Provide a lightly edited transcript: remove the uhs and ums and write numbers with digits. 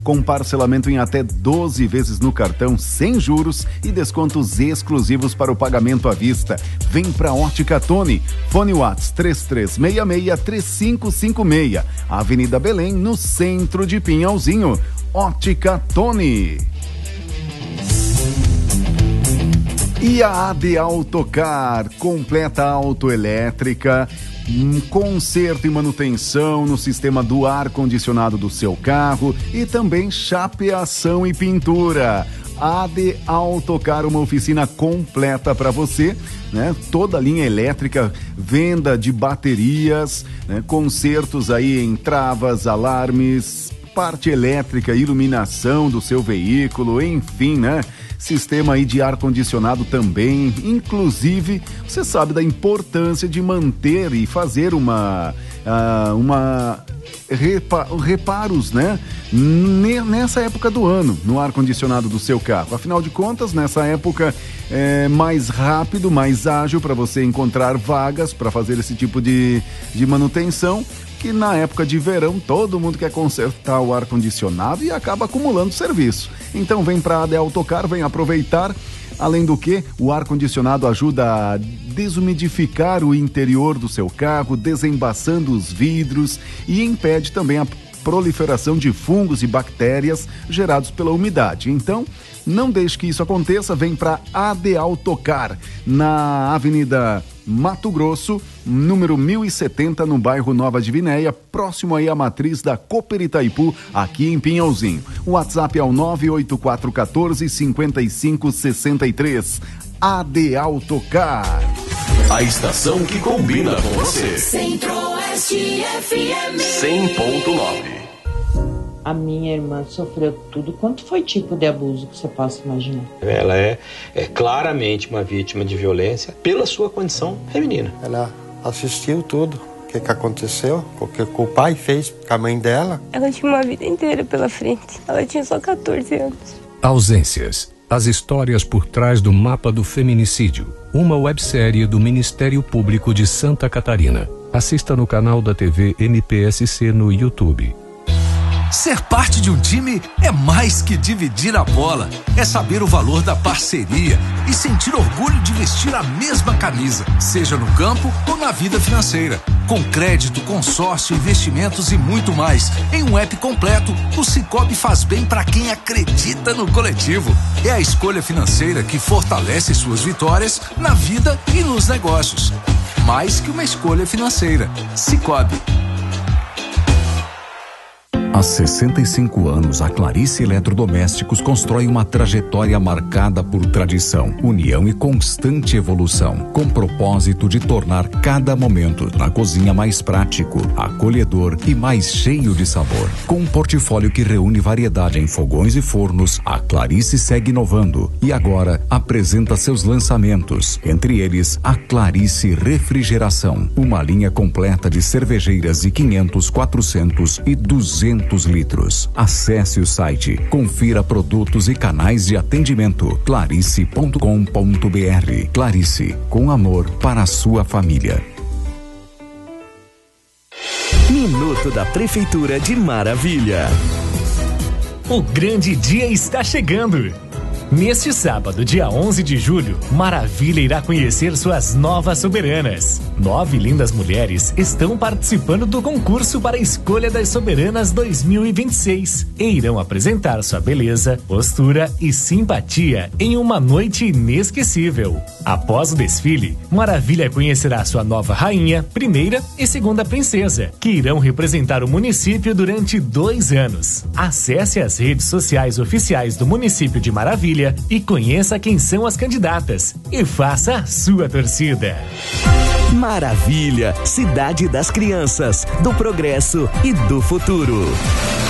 com parcelamento em até 12 vezes no cartão, sem juros e descontos exclusivos para o pagamento à vista. Vem pra Ótica Tony. Fone Whats 3366-3556. Avenida Belém, no centro de Pinhalzinho. Ótica Tony. E a AD Autocar, completa autoelétrica, conserto e manutenção no sistema do ar-condicionado do seu carro e também chapeação e pintura. AD Autocar, uma oficina completa para você, né? Toda a linha elétrica, venda de baterias, né? Consertos aí em travas, alarmes, parte elétrica, iluminação do seu veículo, enfim, né? Sistema aí de ar-condicionado também, inclusive, você sabe da importância de manter e fazer reparos, né? Nessa época do ano, no ar-condicionado do seu carro. Afinal de contas, nessa época é mais rápido, mais ágil para você encontrar vagas para fazer esse tipo de manutenção, que na época de verão todo mundo quer consertar o ar-condicionado e acaba acumulando serviço. Então vem para a AD Autocar, vem aproveitar. Além do que, o ar-condicionado ajuda a desumidificar o interior do seu carro, desembaçando os vidros e impede também a proliferação de fungos e bactérias gerados pela umidade. Então, não deixe que isso aconteça, vem para AD Autocar, na Avenida Mato Grosso, número 1070, no bairro Nova Divinéia, próximo aí à matriz da Cooper Itaipu, aqui em Pinhalzinho. O WhatsApp é o 98414-5563. AD Autocar. A estação que combina com você. Centro-Oeste FM 100.9. A minha irmã sofreu tudo. Quanto foi tipo de abuso que você possa imaginar? Ela é claramente uma vítima de violência pela sua condição feminina. Ela assistiu tudo. O que aconteceu, o que o pai fez com a mãe dela. Ela tinha uma vida inteira pela frente. Ela tinha só 14 anos. Ausências. As histórias por trás do mapa do feminicídio. Uma websérie do Ministério Público de Santa Catarina. Assista no canal da TV MPSC no YouTube. Ser parte de um time é mais que dividir a bola. É saber o valor da parceria e sentir orgulho de vestir a mesma camisa, seja no campo ou na vida financeira. Com crédito, consórcio, investimentos e muito mais. Em um app completo, o Sicoob faz bem para quem acredita no coletivo. É a escolha financeira que fortalece suas vitórias na vida e nos negócios. Mais que uma escolha financeira. Sicoob. Há 65 anos, a Clarice Eletrodomésticos constrói uma trajetória marcada por tradição, união e constante evolução, com propósito de tornar cada momento na cozinha mais prático, acolhedor e mais cheio de sabor. Com um portfólio que reúne variedade em fogões e fornos, a Clarice segue inovando e agora apresenta seus lançamentos, entre eles a Clarice Refrigeração, uma linha completa de cervejeiras de 500, 400 e 200 litros. Acesse o site, confira produtos e canais de atendimento clarice.com.br. Clarice, com amor para a sua família. Minuto da Prefeitura de Maravilha. O grande dia está chegando. Neste sábado, dia 11 de julho, Maravilha irá conhecer suas novas soberanas. 9 lindas mulheres estão participando do concurso para a Escolha das Soberanas 2026 e irão apresentar sua beleza, postura e simpatia em uma noite inesquecível. Após o desfile, Maravilha conhecerá sua nova rainha, primeira e segunda princesa, que irão representar o município durante 2 anos. Acesse as redes sociais oficiais do município de Maravilha e conheça quem são as candidatas e faça a sua torcida. Maravilha, cidade das crianças, do progresso e do futuro.